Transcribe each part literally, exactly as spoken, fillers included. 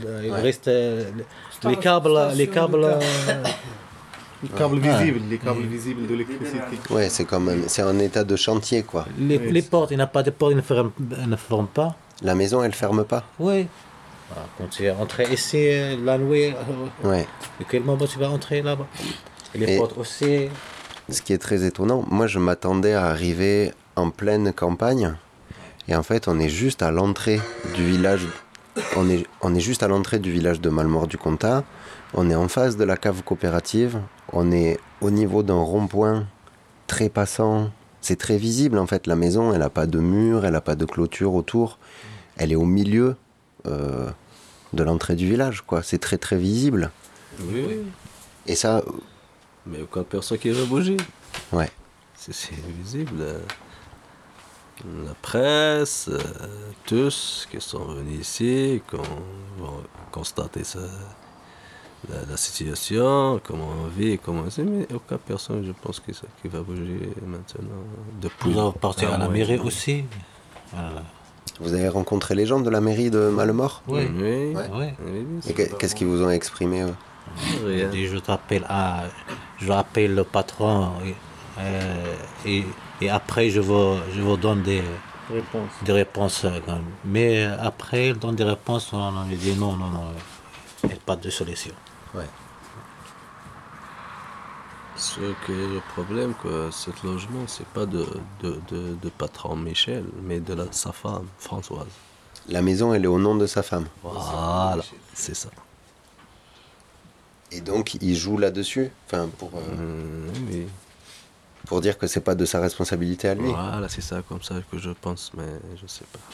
il Ouais. reste euh, les câbles, les câbles. euh, Les câbles Ah. visibles, les câbles visibles de l'électricité. Ouais, c'est comme un- c'est en état de chantier, quoi. les, Oui, les c'est- portes, il n'y a pas de portes, ils ne ferment, ils ne ferment pas. La maison, elle ferme pas. Oui. Ah, quand tu es entré ici, euh, la nuit, euh, Ouais. de quel moment tu vas entrer là-bas? Et les Et- portes aussi. Ce qui est très étonnant, moi je m'attendais à arriver en pleine campagne, et en fait on est juste à l'entrée du village, on est, on est juste à l'entrée du village de Malmort-du-Comtat, on est en face de la cave coopérative, on est au niveau d'un rond-point très passant, c'est très visible en fait, la maison elle n'a pas de mur, elle n'a pas de clôture autour, elle est au milieu euh, de l'entrée du village, quoi. C'est très très visible, Oui, oui. et ça, Mais aucune personne qui veut bouger. ouais. C'est c'est visible. euh, La presse, euh, tous qui sont venus ici, qui ont, ont constaté ça, la, la situation, comment on vit, comment c'est, mais aucune personne, je pense, qui, qui va bouger maintenant. Depuis Vous avez parti un à la mois et mairie demi. aussi. Voilà. Vous avez rencontré les gens de la mairie de Malmort? Oui. Oui, Ouais. Oui. oui, oui, Et c'est que- qu'est-ce qu'ils vous ont exprimé eux? rien. Je dis, je t'appelle à, je appelle le patron et, euh, et, et après je vous, je vous donne des, Réponse. des réponses. euh, quand même. Mais après, il donne des réponses, on on lui dit non, non, non, il n'y a pas de solution. Ouais. Ce qui est le problème, que ce logement, c'est pas de, de, de, de patron Michel, mais de la, sa femme, Françoise. La maison, elle est au nom de sa femme. Voilà, c'est ça. Et donc, il joue là-dessus, enfin, pour, euh, Hum, oui. pour dire que c'est pas de sa responsabilité à lui. Voilà, c'est ça comme ça que je pense, mais je sais pas.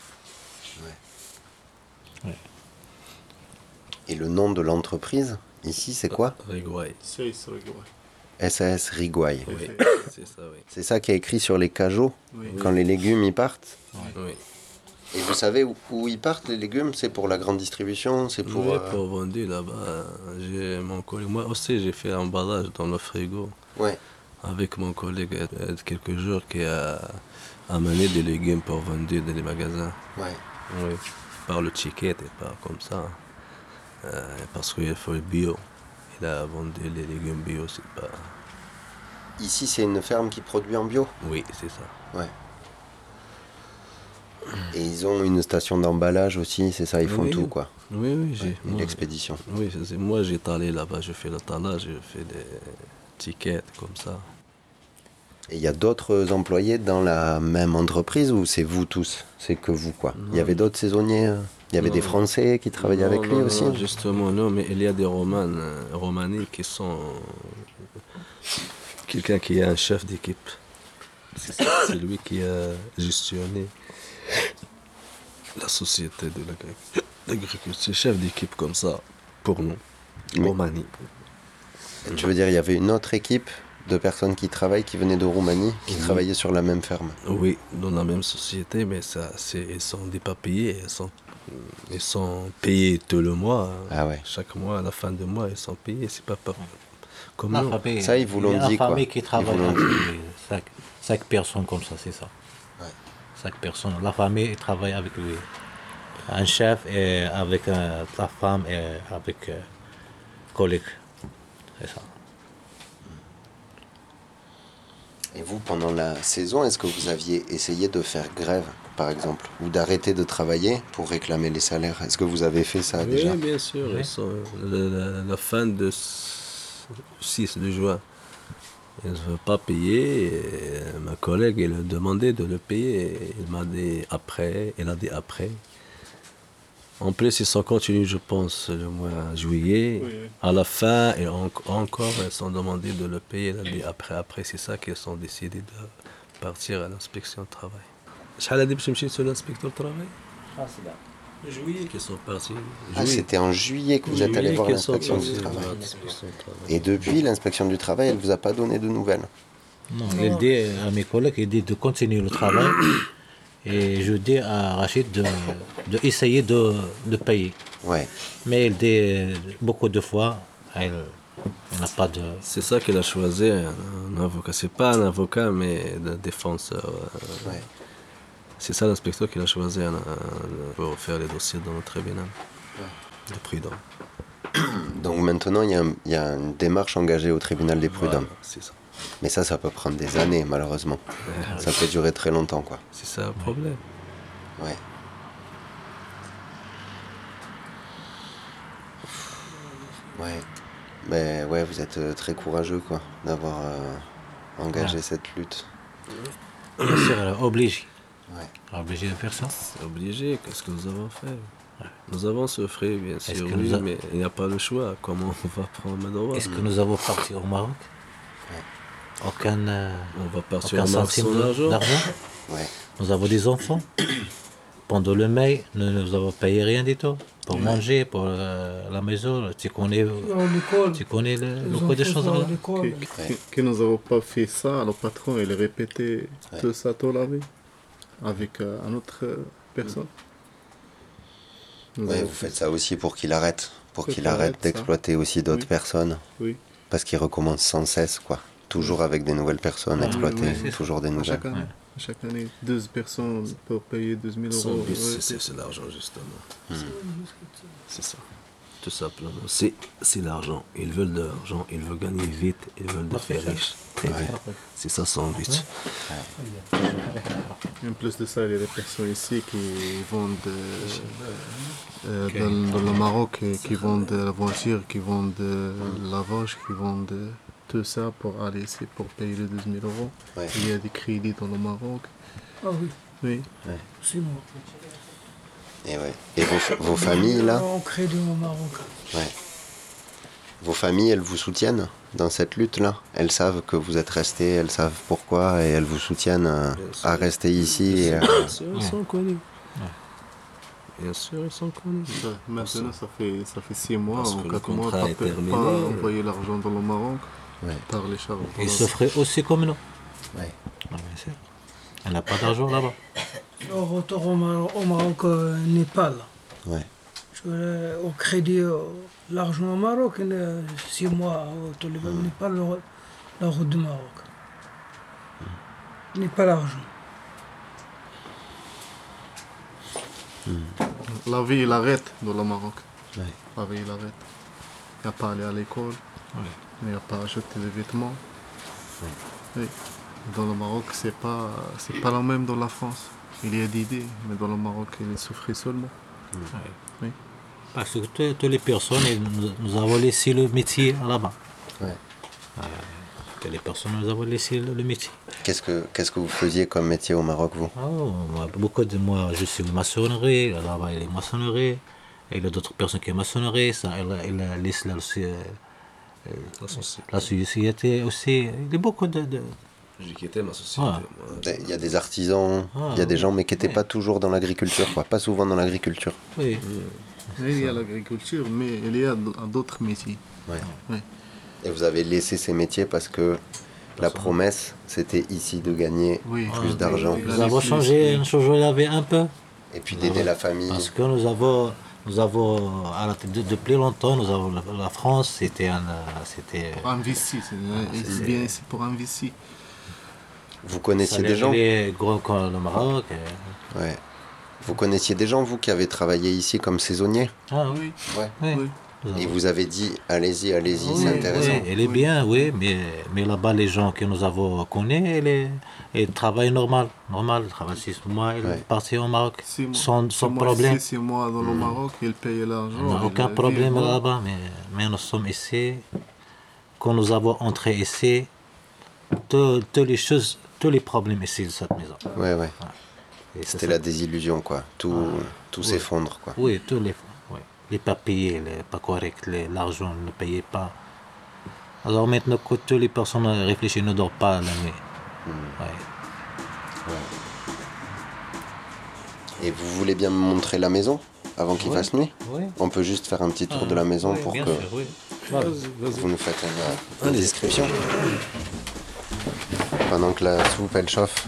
Et le nom de l'entreprise, ici, c'est quoi? Rigouay. C'est ça, ouais. S A S Rigouay. Oui, c'est ça, oui. C'est ça qui est écrit sur les cajots, Oui. quand les légumes y partent. Oui. Et vous savez où, où ils partent, les légumes? C'est pour la grande distribution, c'est pour... Oui, euh, pour vendre là-bas, j'ai mon collègue. Moi aussi, j'ai fait un emballage dans le frigo Ouais, avec mon collègue il y a quelques jours qui a amené des légumes pour vendre dans les magasins. ouais. Oui, par le ticket et pas comme ça. Euh, parce qu'il faut le bio. Il a vendu les légumes bio, c'est pas. Ici, c'est une ferme qui produit en bio. Oui, c'est ça. Ouais. Et ils ont une station d'emballage aussi, c'est ça, ils font Oui. tout, quoi. Oui, oui, j'ai. Ouais, et moi, l'expédition. oui, c'est- c'est- moi j'ai talé là-bas, je fais le talage, je fais des tickets comme ça. Et il y a d'autres employés dans la même entreprise ou c'est vous tous? C'est que vous, quoi? Il y avait d'autres saisonniers? euh, Il y avait Non. des Français qui travaillaient Non, avec lui non, aussi? non, justement, non, mais il y a des Romanes, euh, Romani qui sont. Quelqu'un qui est un chef d'équipe. C'est c'est lui qui a gestionné la société de l'agric- l'agriculture. C'est chef d'équipe comme ça, pour nous. Mais- Roumanie. Tu veux dire, il y avait une autre équipe de personnes qui travaillent, qui venaient de Roumanie, qui Oui. travaillaient sur la même ferme? Oui, dans la même société, mais ça, c'est, ils sont des pas payés. Ils sont, ils sont payés tout le mois. Ah ouais. Chaque mois, à la fin du mois, ils sont payés. C'est pas, pas comme La nous. famille, Ça, ils vous l'ont il y a dit, une quoi. famille qui Ils travaille vous l'ont avec lui, cinq, cinq personnes comme ça, c'est ça. Ouais. Cinq personnes. La famille il travaille avec lui. Un chef et avec euh, la femme et avec euh, collègue. C'est ça. Et vous, pendant la saison, est-ce que vous aviez essayé de faire grève, par exemple, ou d'arrêter de travailler pour réclamer les salaires? Est-ce que vous avez fait ça Oui, déjà? bien sûr. Oui. Ils sont, la, la- la fin de six de juin, ils ne veulent pas payer. Et ma collègue, elle a demandé de le payer. Il m'a dit après. Elle a dit après. En plus, ils sont continués, je pense, le mois de juillet. Oui, oui. À la fin, et en- encore, ils sont demandé de le payer. Elle a dit après, après, c'est ça qu'ils ont décidé de partir à l'inspection du travail. شحال هادي باش نمشي sur l'inspecteur du travail? Juillet qu'ils sont partis. Ah, Juillet. c'était en juillet que vous êtes allé Juillet voir qu'ils sont l'inspection du partis travail. voir l'inspection du travail. Et depuis, l'inspection du travail, elle vous a pas donné de nouvelles? Non, il dit à mes collègues, il dit de continuer le travail. Et je dis à Rachid de, de essayer de, de payer. Ouais. Mais il dit euh, beaucoup de fois, elle, elle n'a pas de. C'est ça qu'il a choisi, un, un avocat. C'est pas un avocat, mais un défenseur. euh, Ouais. C'est ça l'inspecteur qu'il a choisi un- un- pour faire les dossiers dans le tribunal. Les prud'hommes. Donc maintenant, il y, a un- il y a une démarche engagée au tribunal des prud'hommes. Voilà, c'est ça. Mais ça, ça peut prendre des années, malheureusement. Ça peut durer très longtemps, quoi. C'est ça le problème. Ouais. Ouais. Mais ouais, vous êtes euh, très courageux, quoi, d'avoir euh, engagé Ouais. cette lutte. Bien sûr, elle est obligée. Ouais. Obligée de faire ça. C'est obligé, qu'est-ce que nous avons fait? Nous avons souffert, bien Est-ce sûr, que oui, nous a- mais il n'y a pas le choix. Comment on va prendre nos droits? Est-ce que nous avons parti au Maroc? Aucun, euh, On va partir aucun en Maroc centime sans de- argent? d'argent. Ouais. Nous avons des enfants. Pendant le mai, nous nous avons payé rien du tout. Pour manger, pour euh, la maison. Tu connais, À l'école. tu connais le, Les beaucoup de enfants choses sont là. à l'école. Que, que, que nous n'avons pas fait ça, le patron, il répétait Ouais. tout ça toute la vie avec euh, une autre euh, personne. Nous Ouais, avons vous fait faites ça aussi pour qu'il arrête. Pour Pour qu'il qu'il arrête arrête ça. d'exploiter aussi d'autres Oui. personnes. Oui, Parce qu'il recommence sans cesse, quoi. Toujours avec des nouvelles personnes Ah, exploitées, oui, oui, toujours des à nouvelles. chaque année. Ouais. À chaque année, douze personnes pour payer douze mille Son euros. but, Ouais, c'est- c'est c'est l'argent, justement. C'est ça. Tout simplement. C'est c'est l'argent. Ils veulent de l'argent. Ils veulent gagner vite. Ils veulent de faire riche. Très vite. C'est ça son but. En plus de ça, il y a des personnes ici qui vendent euh, euh, dans, dans le Maroc, et qui vendent de la voiture, qui vendent de la vache, qui vendent de tout ça pour aller ici pour payer les douze mille euros. Ouais. Il y a des crédits dans le Maroc. Ah oui, Oui. c'est moi. Et, ouais. Et vos, vos familles, là, En crédit au Maroc. ouais. Vos familles, elles vous soutiennent dans cette lutte-là? Elles savent que vous êtes restés, elles savent pourquoi, et elles vous soutiennent à, Bien sûr. à rester ici. Et à- Bien sûr, ils sont connus. Bien sûr, ils sont connus. Ça, maintenant, ça fait, ça fait six mois Parce ou que le quatre mois contrat qu'on est ne peut terminé. pas envoyer l'argent dans le Maroc Ouais. par les chars. Ils souffraient aussi comme nous. Ouais. Ah, bien sûr. On n'a pas d'argent là-bas. Au retour au Maroc, au Maroc euh, Népal. Ouais. Je vais au crédit, euh, l'argent au Maroc, euh, six mois au Taliban, Népal, le- la route du Maroc. N'est pas l'argent. La vie, il arrête dans le Maroc. Ouais. La vie, il arrête. Il n'y a pas aller à l'école. Il n'y a pas acheter des vêtements. Oui. Dans le Maroc, c'est pas, c'est pas la même dans la France. Il y a des idées, mais dans le Maroc, il souffrait seulement. Oui. Parce que toutes toutes les personnes, elles- nous, nous avons laissé le métier là-bas. Ouais. Toutes les personnes, nous avons laissé le, le métier. Qu'est-ce que, qu'est-ce que vous faisiez comme métier au Maroc, vous? Oh, moi, beaucoup de moi, je suis maçonnerie, là-bas, il y a maçonnerie. Et il y a d'autres personnes qui sont maçonnerie, ça, elle, elle laisse la, euh, La société. la société aussi. Il y a beaucoup de. de- J'ai quitté ma société. Ah. moi. Il y a des artisans, il y a des gens, mais qui n'étaient pas toujours dans l'agriculture, quoi. Pas souvent dans l'agriculture. oui. Il y a l'agriculture, mais il y a d'autres métiers. Ouais. Oui. Et vous avez laissé ces métiers parce que la promesse, c'était ici de gagner Oui. plus Ah, d'argent. oui. Nous avons changé, changé la vie un peu. Et puis d'aider la famille. Parce que nous avons, nous avons à la- de- depuis longtemps, nous avons la, la France, c'était un, euh, c'était. Pour investir, c'est il vient ici pour investir. Vous connaissiez ça des gens? est gros comme le Maroc. et- Ouais. Vous connaissiez des gens, vous, qui avez travaillé ici comme saisonniers? Ah oui. Oui. Ouais. Oui. Oui. Nous avons- Et vous avez dit, allez-y, allez-y, Oui, c'est intéressant. oui, elle est bien, oui, mais, mais là-bas, les gens que nous avons connus, elle est, elle travaille normal, normal, travaille six mois, elle Ouais. est partie au Maroc, Six mois. sans, Six sans mois problème. ici, six mois dans le Maroc, il paye l'argent. On n'a il aucun vit, problème voilà. là-bas, mais, mais nous sommes ici. Quand nous avons entré ici, tout- toutes les choses, tous les problèmes ici de cette maison. Ouais, ouais. Et c'est C'était ça. la désillusion, quoi. Tout, tout Oui. s'effondre, quoi. Oui, tous les, oui. les papiers, les pas corrects, les- l'argent ne payait pas. Alors maintenant que toutes les personnes réfléchissent, ne dorment pas la nuit. Ouais. Et vous voulez bien me montrer la maison avant qu'il Ouais. fasse nuit? Oui. On peut juste faire un petit tour de la maison Oui, pour bien que sûr, oui. Voilà. vous nous faites une, une description. Pendant que la soupe, elle chauffe.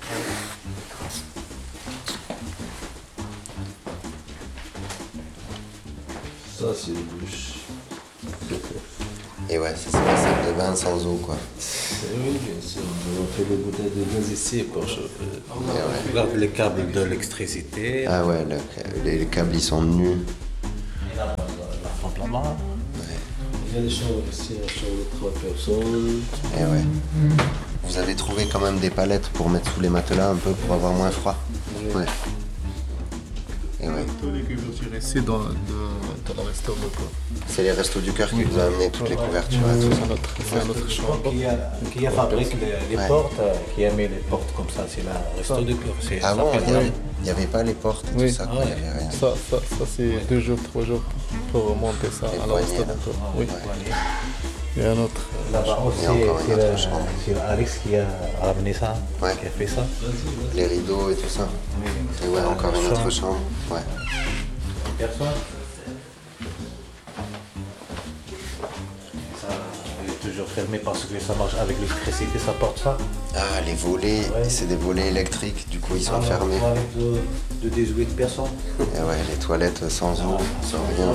Ça, c'est une douche. Et ouais, ça, c'est la salle de bain sans eau, quoi. Oui, bien sûr. On fait des bouteilles de gaz ici pour chauffer. Et ouais. Regarde les câbles de l'électricité. Ah ouais, le- les, les câbles, ils sont nus. Et là-bas, là-bas. Il y a des chambres ici, une chambre de trois personnes. Et ouais. Vous avez trouvé quand même des palettes pour mettre sous les matelas un peu pour avoir moins froid. Ouais. Et ouais. Tous les couvertures ici dans, de, dans le resto de quoi. C'est les restos du cœur qui vous ont amené toutes les couvertures et tout ça. C'est notre, c'est notre chambre. Qui a, qui a fabriqué les, les Ouais. portes, euh, qui a mis les portes comme ça, c'est la resto de cœur. c'est- ça Avant, il s'appelle- n'y avait, il y avait pas les portes et Oui. tout ça, quoi, il y avait rien. Ça, ça, ça c'est deux jours, trois jours pour remonter ça Les à la poignées, resto là. de quoi. Ah, Oui. les poignées. Il y a un autre. Là-bas aussi, Il y a encore c'est une autre le- chambre. c'est Alex qui a ramené ça, Ouais. qui a fait ça. Les rideaux et tout ça. Et ouais, encore une autre chambre. Ouais. Personne. Ça est toujours fermé parce que ça marche avec l'électricité, ça porte ça. Ah, les volets, Ouais. c'est des volets électriques, du coup ils sont Alors, fermés. avec de, de dix-huit personnes. Et ouais, les toilettes sans eau, sans rien.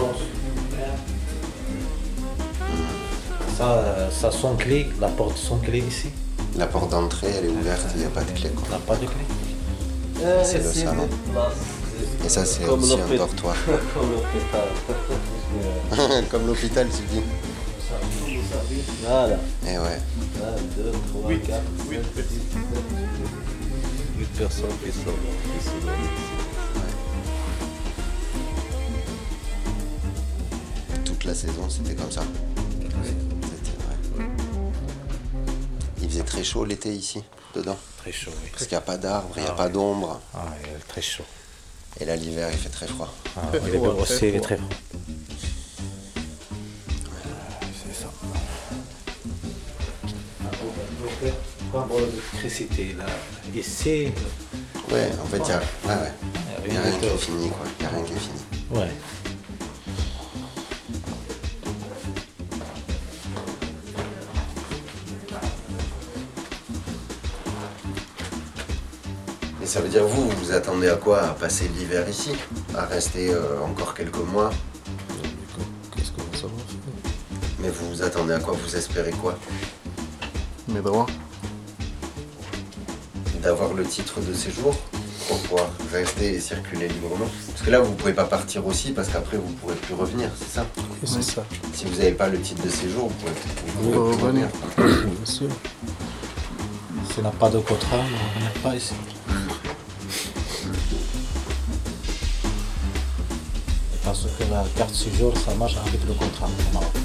Ça, euh, ça sans clé, la porte sans clé ici. La porte d'entrée, elle est ouverte, il n'y a pas de clé. On Quoi. n'a pas de clé. C'est le salon. Et ça, c'est Comme aussi un l'hôpital. dortoir. Comme l'hôpital. Comme l'hôpital, tu dis. Voilà. Et ouais. un, deux, trois, quatre, cinq, six, sept, huit personnes qui sont, qui sont dans ici. Toute la saison, c'était comme ça. C'était vrai. Il faisait très chaud l'été ici, dedans. Très chaud, oui. Parce qu'il n'y a pas d'arbres, il n'y a Ah pas ouais. d'ombre. Ah, il est très chaud. Et là, l'hiver, il fait très froid. Ah, Très il est froid, aussi très il est froid. très froid. C'est ça. Pour l'électricité, là, ici, Ouais, en fait, il n'y a, ouais, ouais. il Y y a a rien rien qui est de- fini, quoi. Il n'y a rien qui est fini. Ouais. Et ça veut dire, vous, vous vous attendez à quoi? À passer l'hiver ici? À rester euh, encore quelques mois? Qu'est-ce qu'on va savoir faire? Mais vous vous attendez à quoi? Vous espérez quoi? Mes droits. D'avoir le titre de séjour pour pouvoir rester et circuler librement? Parce que là, vous pouvez pas partir aussi parce qu'après, vous pourrez plus revenir, c'est ça? Oui, c'est ça. Si vous n'avez pas le titre de séjour, vous pouvez, vous On pourrez peut plus revenir. Bien sûr. Si on n'a pas de contrat, on ne vient pas ici. Parce que la carte séjour, ça marche avec le contrat au Maroc.